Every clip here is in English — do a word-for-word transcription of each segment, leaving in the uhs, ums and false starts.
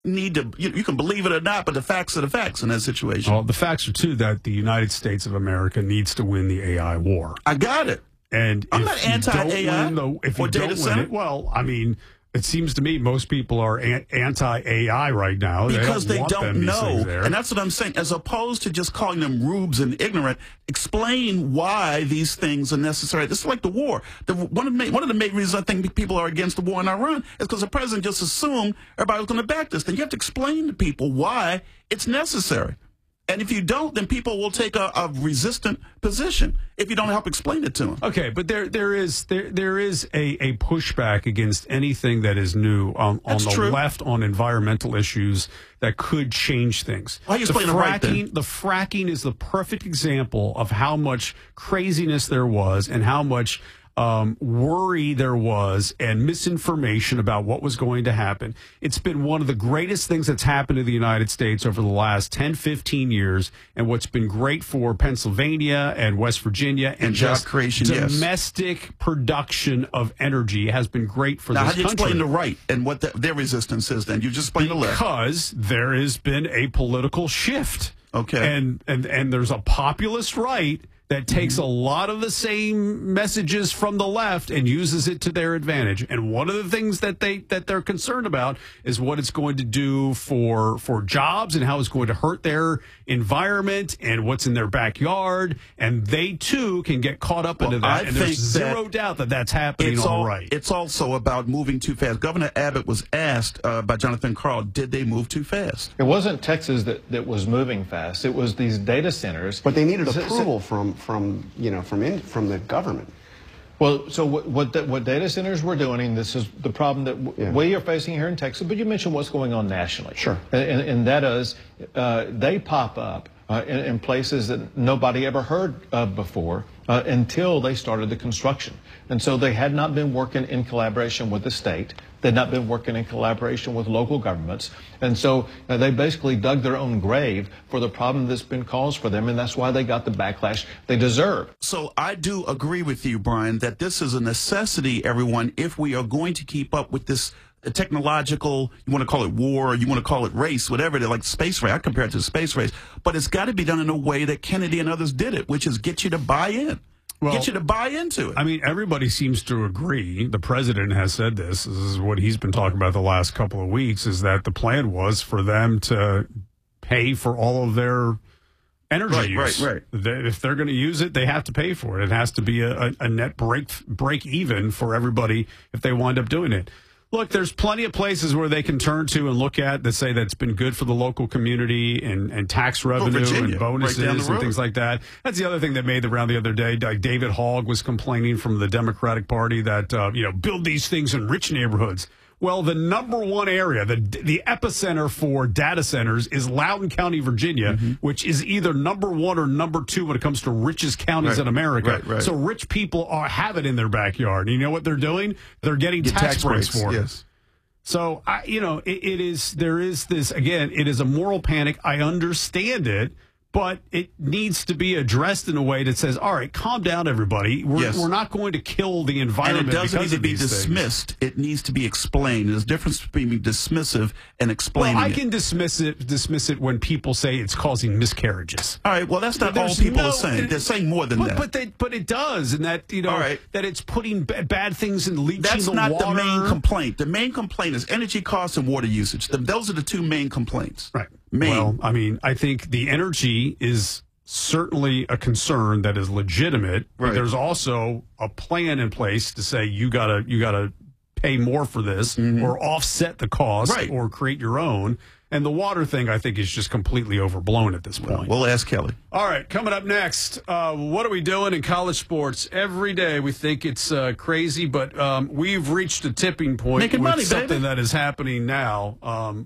need to, you, you can believe it or not, but the facts are the facts in that situation. Well, the facts are, too, that the United States of America needs to win the A I war. I got it. And I'm if not you anti-A I don't win the, if or you data don't center. win it, well, I mean, it seems to me most people are an- anti-A I right now. Because they they don't, don't, want them, these know. things there. And that's what I'm saying. As opposed to just calling them rubes and ignorant, explain why these things are necessary. This is like the war. The, one, of the, one of the main reasons I think people are against the war in Iran is because the president just assumed everybody was going to back this thing. You have to explain to people why it's necessary. And if you don't, then people will take a, a resistant position if you don't help explain it to them. Okay, but there there is there there is a, a pushback against anything that is new on, on the true. left on environmental issues that could change things. Why are you the explaining it right, fracking, then? the fracking is the perfect example of how much craziness there was and how much um, worry there was and misinformation about what was going to happen. It's been one of the greatest things that's happened to the United States over the last ten, fifteen years. And what's been great for Pennsylvania and West Virginia and, And job just creation, yes. domestic production of energy has been great for Now, this how do you country. explain the right and what the, their resistance is then? You just explain the left. Because there has been a political shift. Okay. And, and, and there's a populist right that takes a lot of the same messages from the left and uses it to their advantage. And one of the things that they that they're concerned about is what it's going to do for for jobs and how it's going to hurt their environment and what's in their backyard. And they too can get caught up Well, into that. I and there's think zero that doubt that that's happening It's, all all, right. it's also about moving too fast. Governor Abbott was asked uh, by Jonathan Karl, did they move too fast? It wasn't Texas that, that was moving fast. It was these data centers. But they needed So- so- approval from, from you know, from in, from the government. Well, so what what, the, what data centers were doing, and this is the problem that w- Yeah. we are facing here in Texas, but you mentioned what's going on nationally. Sure. And, and, and that is, uh, they pop up uh, in, in places that nobody ever heard of before uh, until they started the construction. And so they had not been working in collaboration with the state. They'd not been working in collaboration with local governments. And so uh, they basically dug their own grave for the problem that's been caused for them, and that's why they got the backlash they deserve. So I do agree with you, Brian, that this is a necessity, everyone, if we are going to keep up with this technological, you want to call it war, or you want to call it race, whatever it is, like space race. I compare it to the space race. But it's got to be done in a way that Kennedy and others did it, which is get you to buy in. Well, get you to buy into it. I mean, everybody seems to agree. The president has said this. This is what he's been talking about the last couple of weeks, is that the plan was for them to pay for all of their energy Right, use. right, right. They, if they're going to use it, they have to pay for it. It has to be a, a, a net break break even for everybody if they wind up doing it. Look, there's plenty of places where they can turn to and look at that say that's been good for the local community and, and tax revenue Virginia, and bonuses right down the and road. things like that. That's the other thing that made the round the other day. Like David Hogg was complaining from the Democratic Party that, uh, you know, build these things in rich neighborhoods. Well, the number one area, the the epicenter for data centers is Loudoun County, Virginia, mm-hmm. which is either number one or number two when it comes to richest counties right, in America. Right, right. So rich people are have it in their backyard. And you know what they're doing? They're getting Get tax, tax breaks, breaks, for it. yes. So, I, you know, it, it is, there is this, again, it is a moral panic. I understand it, but it needs to be addressed in a way that says, all right, calm down, everybody. We're, Yes. we're not going to kill the And environment it doesn't because need to of be these dismissed. things. It needs to be explained. There's a difference between being dismissive and explaining Well, I it. can dismiss it, dismiss it when people say it's causing miscarriages. All right, well, that's not all There's people no- are saying. They're saying more than but, that. But, they, but it does, and that, you know, All right. that it's putting b- bad things and leaching That's the not water. the main complaint. The main complaint is energy costs and water usage. The, those are the two main complaints. Right. Main. Well, I mean, I think the energy is certainly a concern that is legitimate. But Right. there's also a plan in place to say you gotta you gotta pay more for this Mm-hmm. or offset the cost Right. or create your own. And the water thing, I think, is just completely overblown at this point. We'll ask Kelly. All right, coming up next, uh, what are we doing in college sports? Every day we think it's uh, crazy, but um, we've reached a tipping point Making with money, something baby. that is happening now. Um,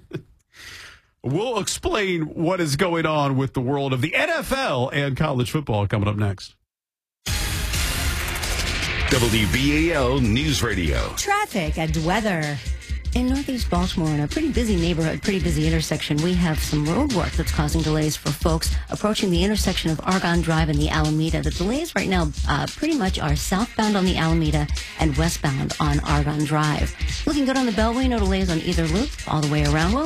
we'll explain what is going on with the world of the N F L and college football coming up next. W B A L News Radio. Traffic and weather. In Northeast Baltimore, in a pretty busy neighborhood, pretty busy intersection, we have some road work that's causing delays for folks approaching the intersection of Argonne Drive and the Alameda. The delays right now uh, pretty much are southbound on the Alameda and westbound on Argonne Drive. Looking good on the Beltway, no delays on either loop all the way around. Well,